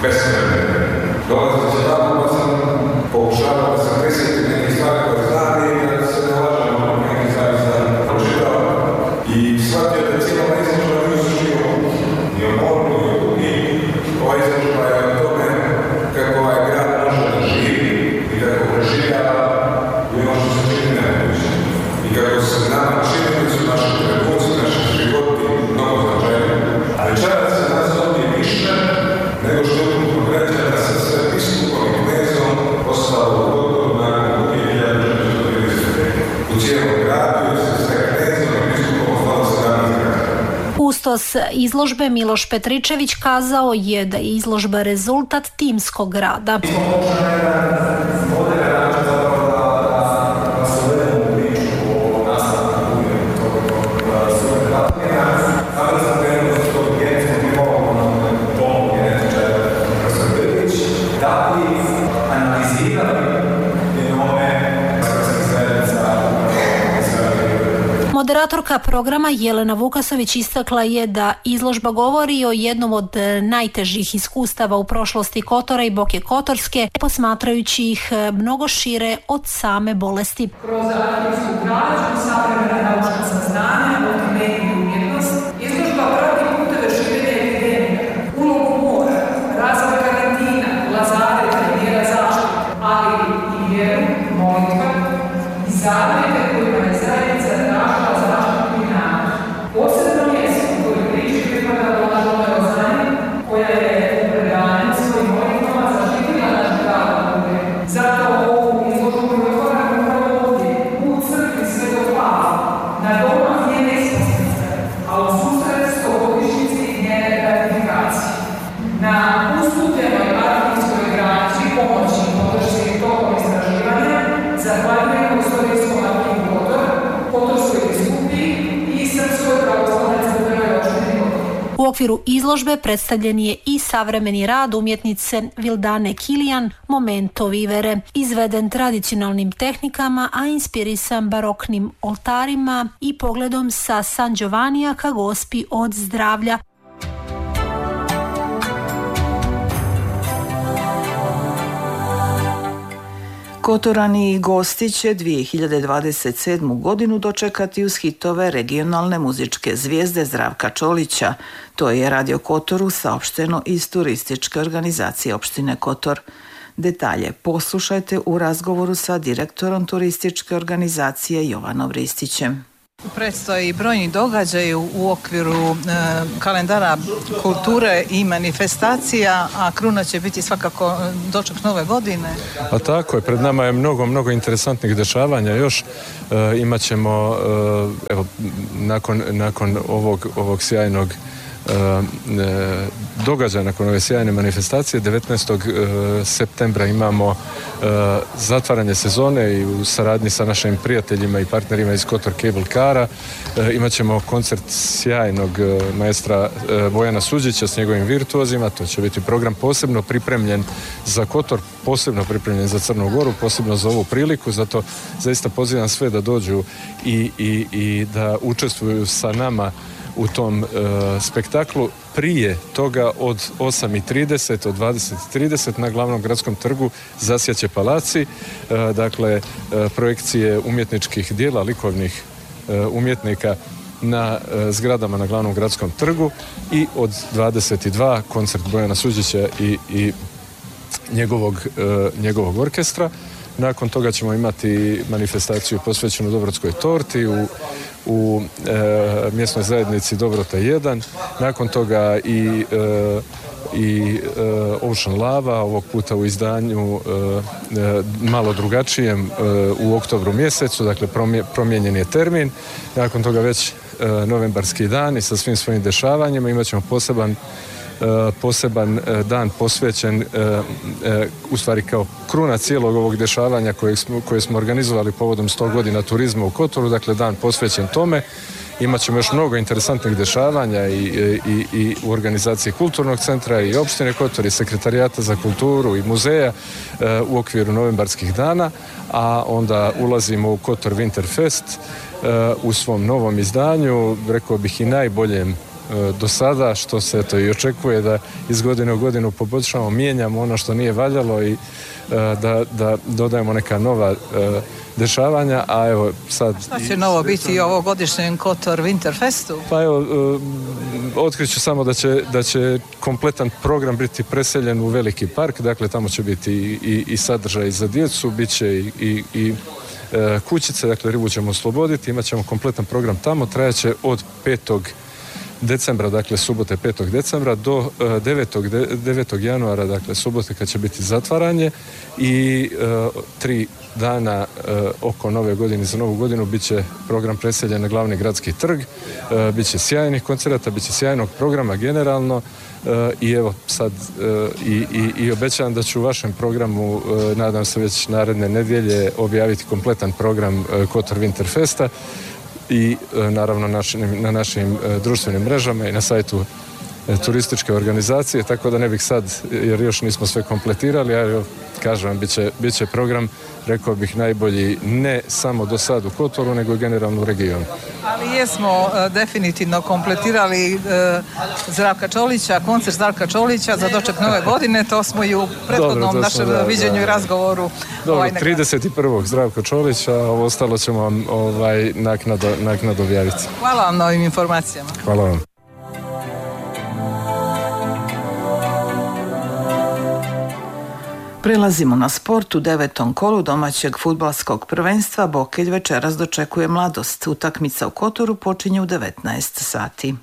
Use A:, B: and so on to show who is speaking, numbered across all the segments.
A: bez vremena. Dolazim se tamo pa sam pokušavao da sam prisjetim nekih stvari koje znam i da se ne lažem ono nekih stvari sam pročitao i shvatio da cijela izložba nije živo ni o moru, ni o dugi. Ova izložba je o tome kako ovaj grad može da živi i kako preživljava i ono što se čini nemoguće. I kako se nama čini su naši trenuci, naši životi mnogo značajni. A večeras se nas ovdje više nego što je konkretno da se sve biskupom i knezom ostalo u Kotoru nakon 1930. U cijelom gradu se sve knezom i biskupom ostalo 17 grada.
B: Kustos izložbe Miloš Petričević kazao je da je izložba rezultat timskog rada. Moderatorka programa Jelena Vukasović istakla je da izložba govori o jednom od najtežih iskustava u prošlosti Kotora i Boke Kotorske, posmatrajući ih mnogo šire od same bolesti.
C: Kroz arhivsku građu, savremena naučna saznanja, multimediju i umjetnost, izložba prati puteve širenja epidemija, ulogu mora, razvoj karantina, lazareta i mjera zaštite, ali i vjeru, molitva i zavijete kojima je zajednica tražila zaštitu i nadu. Posebno mjesto u kojoj priči pripada Blaženoj Lozani, koja je u predanju svojim molitvama zaštitila naš grad Luge. Zato ovu izložbu je otvoran upravo ovdje, u crkvi Svetog Pavla, na domah njene ispostnice, a u susret 100-godišnjici njene beatifikacije. Na ustupljenoj arhivskoj građi pomoći i podršci tokom istraživanja zahvaljujemo Istorijskom arhivu Kotor, Kotorskoj biskupiji i Srpskoj pravoslavnoj crkvenoj opštini Kotor.
B: U okviru izložbe predstavljen je i savremeni rad umjetnice Vildane Kilijan Momento vivere, izveden tradicionalnim tehnikama, a inspirisan baroknim oltarima i pogledom sa San Giovanija ka Gospi od zdravlja.
D: Kotorani i gosti će 2027. godinu dočekati uz hitove regionalne muzičke zvijezde Zdravka Čolića. To je Radio Kotoru saopšteno iz turističke organizacije opštine Kotor. Detalje poslušajte u razgovoru sa direktorom turističke organizacije Jovanom Ristićem.
E: Predstoji brojni događaj u okviru kalendara kulture i manifestacija, a kruna će biti svakako doček nove godine.
F: Pa tako je, pred nama je mnogo interesantnih dešavanja još. Imat ćemo, evo, nakon ovog sjajnog događaja, nakon ove sjajne manifestacije 19. septembra imamo zatvaranje sezone i u saradnji sa našim prijateljima i partnerima iz Kotor Cable Cara imat ćemo koncert sjajnog maestra Bojana Suđića s njegovim virtuozima. To će biti program posebno pripremljen za Kotor, posebno pripremljen za Crnu Goru, posebno za ovu priliku, zato zaista pozivam sve da dođu i da učestvuju sa nama u tom spektaklu. Prije toga od 8:30, od 20:30 na glavnom gradskom trgu zasjaće palaci, dakle projekcije umjetničkih dijela, likovnih umjetnika na zgradama na glavnom gradskom trgu i od 22 koncert Bojana Suđića i njegovog orkestra. Nakon toga ćemo imati manifestaciju posvećenu Dobrotskoj torti u mjesnoj zajednici Dobrota 1. Nakon toga i Ocean Lava, ovog puta u izdanju malo drugačijem u oktobru mjesecu, dakle promijenjen je termin. Nakon toga već novembarski dan i sa svim svojim dešavanjima imat ćemo poseban dan posvećen u stvari kao kruna cijelog ovog dešavanja koje smo organizovali povodom 100 godina turizma u Kotoru, dakle dan posvećen tome. Imat ćemo još mnogo interesantnih dešavanja i u organizaciji kulturnog centra i opštine Kotor i sekretarijata za kulturu i muzeja u okviru novembarskih dana, a onda ulazimo u Kotor Winter Fest u svom novom izdanju, rekao bih i najboljem do sada, što se to i očekuje da iz godine u godinu poboljšamo, mijenjamo ono što nije valjalo i da dodajemo neka nova dešavanja, a evo sad...
E: Šta će novo biti i ovogodišnjem Kotor Winterfestu?
F: Pa evo, otkriću samo da će kompletan program biti preseljen u veliki park, dakle tamo će biti i sadržaj za djecu, bit će i kućice, dakle ribu ćemo osloboditi, imat ćemo kompletan program tamo, trajaće od 5. decembra, dakle subote 5. decembra do 9. januara, dakle subote kad će biti zatvaranje i 3 dana oko nove godine, za novu godinu bit će program preseljen na glavni gradski trg, bit će sjajnih koncerata, bit će sjajnog programa generalno i evo sad i obećavam da ću u vašem programu, nadam se već naredne nedjelje, objaviti kompletan program Kotor Winterfesta i naravno na našim društvenim mrežama i na sajtu turističke organizacije, tako da ne bih sad, jer još nismo sve kompletirali, ali kažem vam, bit će program, rekao bih, najbolji ne samo do sad u Kotoru, nego i generalno u regionu.
E: Ali jesmo definitivno kompletirali Zdravka Čolića, koncert Zdravka Čolića za doček nove godine, to smo i u prethodnom našem viđenju i razgovoru.
F: Dobro, 31. Zdravko Čolića, ovo ostalo ćemo vam naknadno objaviti.
E: Hvala vam na ovim informacijama.
F: Hvala vam.
D: Prelazimo na sport. U 9. kolu domaćeg fudbalskog prvenstva Bokelj večeras dočekuje Mladost. Utakmica u Kotoru počinje u 19 sati.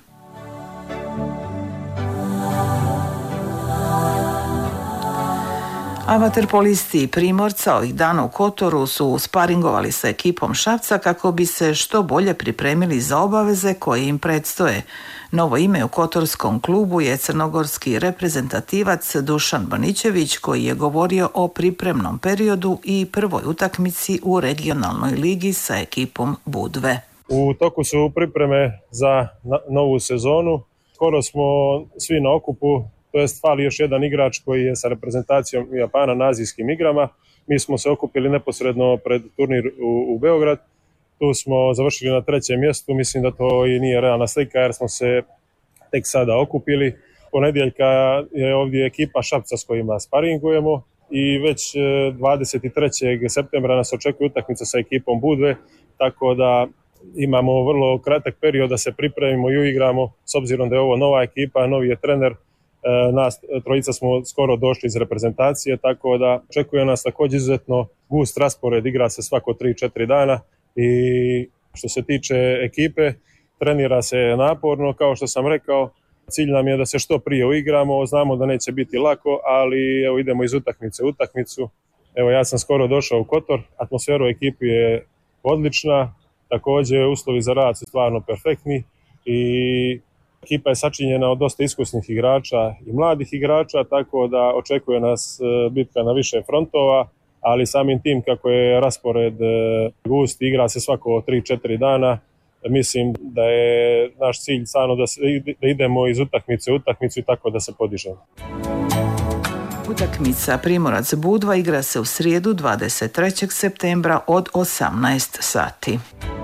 D: A vaterpolisti Primorca ovih dana u Kotoru su sparingovali sa ekipom Šapca kako bi se što bolje pripremili za obaveze koje im predstoje. Novo ime u kotorskom klubu je crnogorski reprezentativac Dušan Banićević, koji je govorio o pripremnom periodu i prvoj utakmici u regionalnoj ligi sa ekipom Budve.
G: U toku su pripreme za novu sezonu. Skoro smo svi na okupu, to jest fali još jedan igrač koji je sa reprezentacijom Japana na azijskim igrama. Mi smo se okupili neposredno pred turnir u Beograd. Tu smo završili na 3. mjestu, mislim da to i nije realna slika jer smo se tek sada okupili. Ponedjeljka je ovdje ekipa Šapca s kojima sparingujemo i već 23. septembra nas očekuje utakmica sa ekipom Budve, tako da imamo vrlo kratak period da se pripremimo i uigramo, s obzirom da je ovo nova ekipa, novi je trener. Nas trojica smo skoro došli iz reprezentacije, tako da očekuje nas također izuzetno gust raspored, igra se svako 3-4 dana i što se tiče ekipe, trenira se naporno, kao što sam rekao, cilj nam je da se što prije uigramo, znamo da neće biti lako, ali evo idemo iz utakmice u utakmicu. Evo ja sam skoro došao u Kotor, atmosfera u ekipi je odlična, također uslovi za rad su stvarno perfektni i ekipa je sačinjena od dosta iskusnih igrača i mladih igrača, tako da očekuje nas bitka na više frontova, ali samim tim kako je raspored gust, igra se svako 3-4 dana, mislim da je naš cilj stvarno da idemo iz utakmice u utakmicu i tako da se podižemo.
D: Utakmica Primorac Budva igra se u srijedu 23. septembra od 18 sati.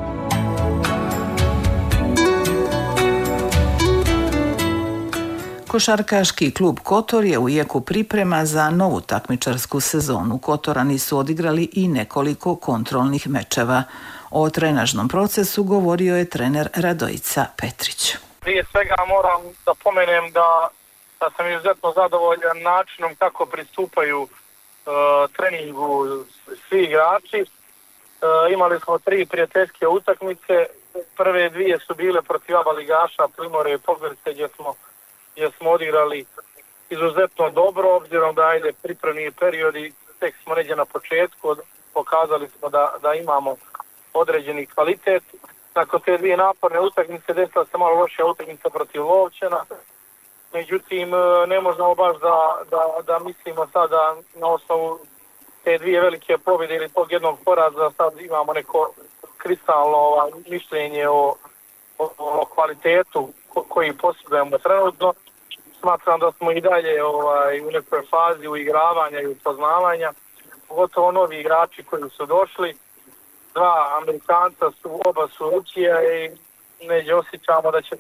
D: Košarkaški klub Kotor je u jeku priprema za novu takmičarsku sezonu. Kotorani su odigrali i nekoliko kontrolnih mečeva. O trenažnom procesu govorio je trener Radojica Petrić.
H: Prije svega moram da pomenem da sam izuzetno zadovoljan načinom kako pristupaju treningu svi igrači. Imali smo 3 prijateljske utakmice. Prve 2 su bile protiv aba ligaša Primorje i Pogorice gdje smo odigrali izuzetno dobro, obzirom da pripremni periodi tek smo negdje na početku, pokazali smo da imamo određeni kvalitet. Nakon te 2 naporne utakmice desila se malo lošija utakmica protiv Lovćena. Međutim, ne možemo baš da mislimo sada na osnovu te 2 velike pobjede ili tog jednog poraza sad imamo neko kristalno mišljenje o kvalitetu koji posjedujemo trenutno. Smatram da smo i dalje u nekoj fazi uigravanja i upoznavanja, pogotovo novi igrači koji su došli. 2 Amerikanca oba su Rusija i neđe osjećamo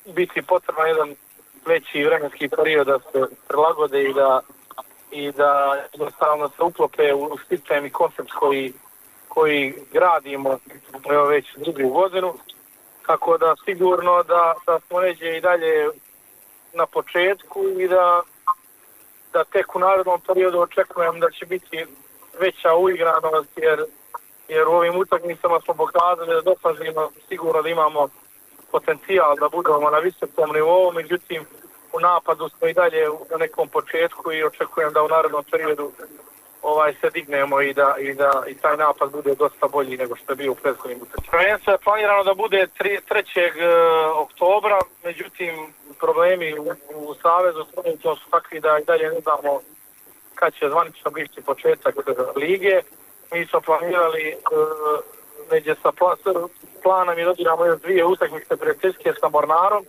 H: biti potreban jedan veći vremenski period da se prilagode i da jednostavno se uklope u sistem i koncept koji gradimo već drugu godinu. Tako da sigurno da smo neđe i dalje na početku i da tek u narednom periodu očekujem da će biti veća uigranost jer u ovim utakmicama smo pokazali da dosažimo sigurno da imamo potencijal da budemo na visokom nivou, međutim u napadu smo i dalje na nekom početku i očekujem da u narednom periodu se dignemo i taj napad bude dosta bolji nego što je bio u prethodnim utakmicama. Prvenstvo je planirano da bude 3. oktobra, međutim problemi u Savezu su takvi da i dalje ne znamo kad će zvanično biti početak lige. Mi smo planirali neđe sa planom i dodiramo još 2 utakmice prijateljske sa Mornarom,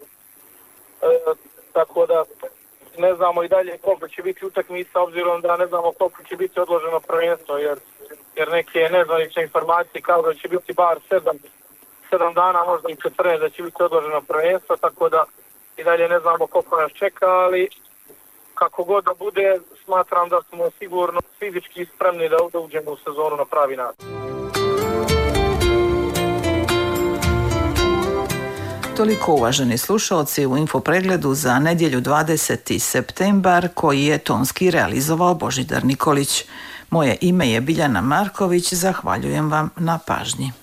H: tako da ne znamo i dalje koliko će biti utakmica, obzirom da ne znamo koliko će biti odloženo prvenstvo, jer neke nezvanične informacije kao da će biti bar 7 dana, možda i 14 da će biti odloženo prvenstvo, tako da i dalje ne znamo koliko nas čeka, ali kako god da bude, smatram da smo sigurno fizički spremni da uđemo u sezonu na pravi način.
D: Toliko, uvaženi slušalci, u infopregledu za nedjelju 20. septembar koji je tonski realizovao Božidar Nikolić. Moje ime je Biljana Marković, zahvaljujem vam na pažnji.